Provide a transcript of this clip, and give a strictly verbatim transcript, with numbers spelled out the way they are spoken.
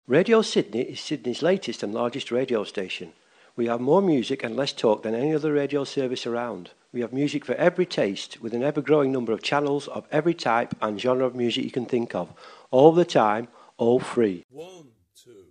Radio Sydney is Sydney's latest and largest radio station. We have more music and less talk than any other radio service around. We have music for every taste, with an ever-growing number of channels of every type and genre of music you can think of. All the time, all free. One, two.